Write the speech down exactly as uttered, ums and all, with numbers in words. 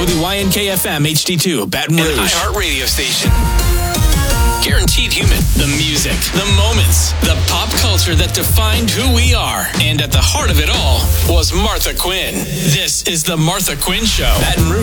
W Y N K F M H D two, Baton Rouge. An iHeart radio station. Guaranteed human. The music, the moments, the pop culture that defined who we are. And at the heart of it all was Martha Quinn. This is The Martha Quinn Show. Baton Rouge.